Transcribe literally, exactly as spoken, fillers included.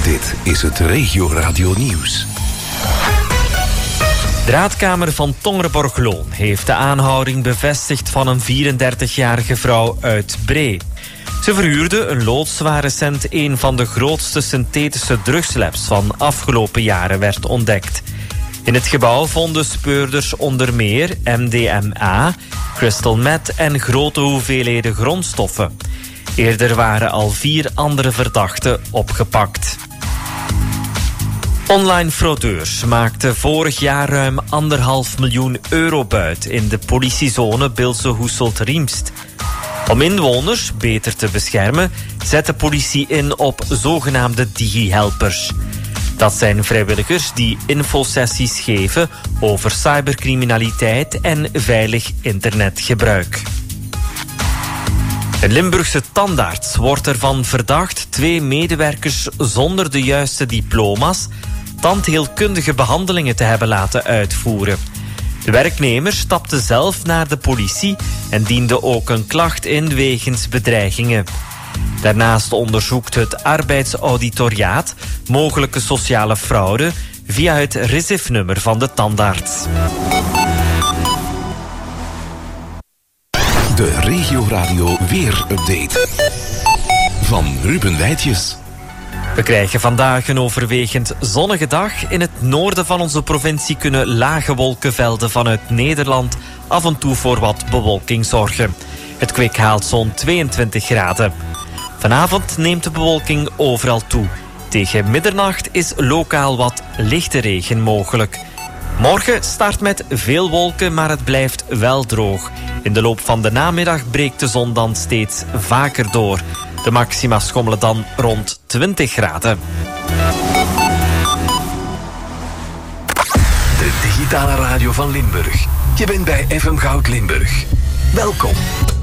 Dit is het Regio Radio Nieuws. De raadkamer van Tongeren-Borgloon heeft de aanhouding bevestigd van een vierendertigjarige vrouw uit Bree. Ze verhuurde een loods waar recent een van de grootste synthetische drugslabs van afgelopen jaren werd ontdekt. In het gebouw vonden speurders onder meer M D M A, crystal meth en grote hoeveelheden grondstoffen. Eerder waren al vier andere verdachten opgepakt. Online fraudeurs maakten vorig jaar ruim anderhalf miljoen euro buit in de politiezone Bilse-Hoeselt-Riemst. Om inwoners beter te beschermen, zet de politie in op zogenaamde digi-helpers. Dat zijn vrijwilligers die infosessies geven over cybercriminaliteit en veilig internetgebruik. Een Limburgse tandarts wordt ervan verdacht twee medewerkers zonder de juiste diploma's tandheelkundige behandelingen te hebben laten uitvoeren. De werknemer stapte zelf naar de politie en diende ook een klacht in wegens bedreigingen. Daarnaast onderzoekt het arbeidsauditoriaat mogelijke sociale fraude via het R I S I F-nummer van de tandarts. De Regio Radio Weer-update van Ruben Wijtjes. We krijgen vandaag een overwegend zonnige dag. In het noorden van onze provincie kunnen lage wolkenvelden vanuit Nederland af en toe voor wat bewolking zorgen. Het kwik haalt zo'n tweeëntwintig graden. Vanavond neemt de bewolking overal toe. Tegen middernacht is lokaal wat lichte regen mogelijk. Morgen start met veel wolken, maar het blijft wel droog. In de loop van de namiddag breekt de zon dan steeds vaker door. De maxima schommelen dan rond twintig graden. De digitale radio van Limburg. Je bent bij F M Goud Limburg. Welkom.